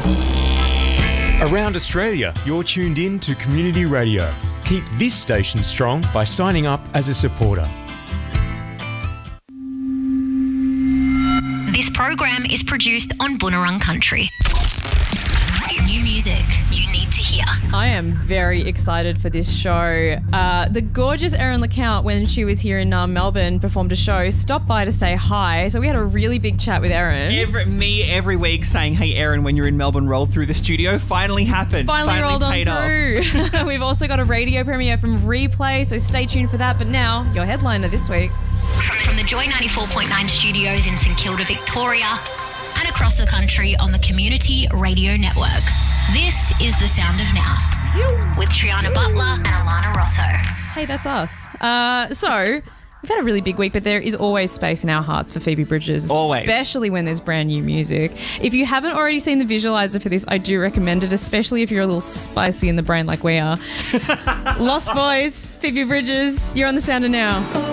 Around Australia, you're tuned in to Community Radio. Keep this station strong by signing up as a supporter. This program is produced on Boonwurrung Country. New music you need to hear. I am very excited for this show. The gorgeous Erin LeCount, when she was here in Melbourne, performed a show, stopped by to say hi. So we had a really big chat with Erin. Every week saying, hey, Erin, when you're in Melbourne, rolled through the studio. Finally happened. Finally rolled on through. We've also got a radio premiere from Replay, so stay tuned for that. But now, your headliner this week. From the Joy 94.9 studios in St Kilda, Victoria, and across the country on the Community Radio Network. This is The Sound of Now with Triana Butler and Alana Rosso. Hey, that's us. So, we've had a really big week, but there is always space in our hearts for Phoebe Bridgers. Always. Especially when there's brand new music. If you haven't already seen the visualizer for this, I do recommend it, especially if you're a little spicy in the brain like we are. Lost Boys, Phoebe Bridgers, you're on The Sound of Now.